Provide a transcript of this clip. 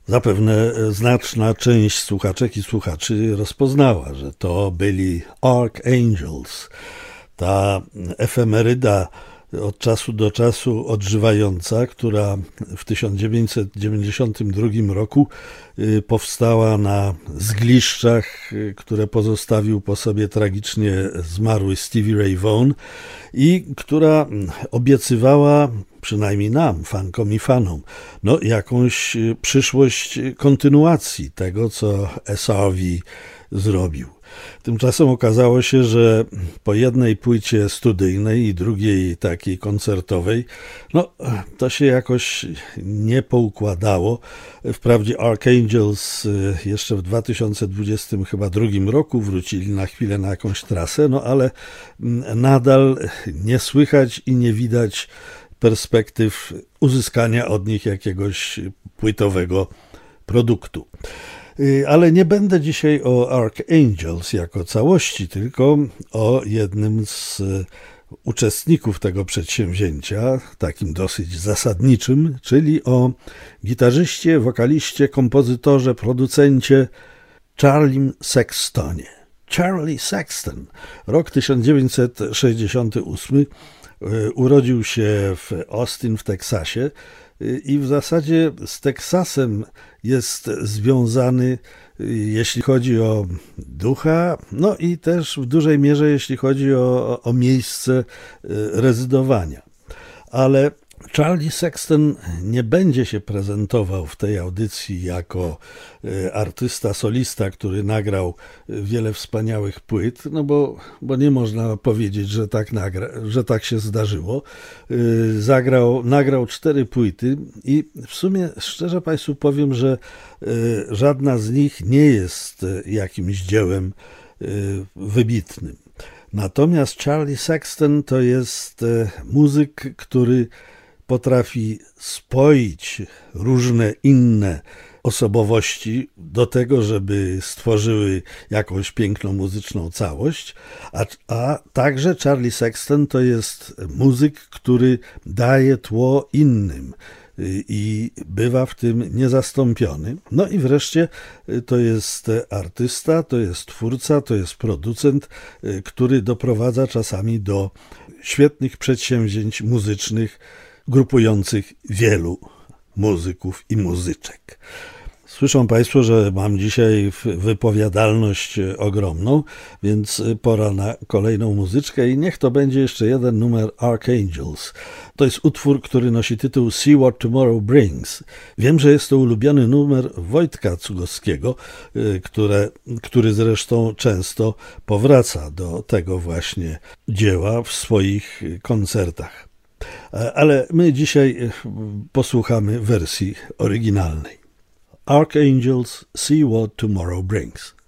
Zapewne znaczna część słuchaczek i słuchaczy rozpoznała, że to byli Archangels. Ta efemeryda od czasu do czasu odżywająca, która w 1992 roku powstała na zgliszczach, które pozostawił po sobie tragicznie zmarły Stevie Ray Vaughan i która obiecywała, przynajmniej nam, fankom i fanom, jakąś przyszłość kontynuacji tego, co SRV zrobił. Tymczasem okazało się, że po jednej płycie studyjnej i drugiej takiej koncertowej, to się jakoś nie poukładało. Wprawdzie Archangels jeszcze w 2022 roku wrócili na chwilę na jakąś trasę, ale nadal nie słychać i nie widać perspektyw uzyskania od nich jakiegoś płytowego produktu. Ale nie będę dzisiaj o Archangels jako całości, tylko o jednym z uczestników tego przedsięwzięcia, takim dosyć zasadniczym, czyli o gitarzyście, wokaliście, kompozytorze, producencie Charlie Sextonie. Charlie Sexton, rok 1968, urodził się w Austin w Teksasie i w zasadzie z Teksasem jest związany, jeśli chodzi o ducha, i też w dużej mierze, jeśli chodzi o miejsce rezydowania. Ale Charlie Sexton nie będzie się prezentował w tej audycji jako artysta, solista, który nagrał wiele wspaniałych płyt, bo nie można powiedzieć, że tak się zdarzyło. Nagrał 4 płyty i w sumie szczerze Państwu powiem, że żadna z nich nie jest jakimś dziełem wybitnym. Natomiast Charlie Sexton to jest muzyk, który potrafi spoić różne inne osobowości do tego, żeby stworzyły jakąś piękną muzyczną całość, a także Charlie Sexton to jest muzyk, który daje tło innym i bywa w tym niezastąpiony. I wreszcie to jest artysta, to jest twórca, to jest producent, który doprowadza czasami do świetnych przedsięwzięć muzycznych, grupujących wielu muzyków i muzyczek. Słyszą Państwo, że mam dzisiaj wypowiadalność ogromną, więc pora na kolejną muzyczkę i niech to będzie jeszcze jeden numer Archangels. To jest utwór, który nosi tytuł See What Tomorrow Brings. Wiem, że jest to ulubiony numer Wojtka Cugowskiego, który zresztą często powraca do tego właśnie dzieła w swoich koncertach. Ale my dzisiaj posłuchamy wersji oryginalnej. Archangels, See What Tomorrow Brings.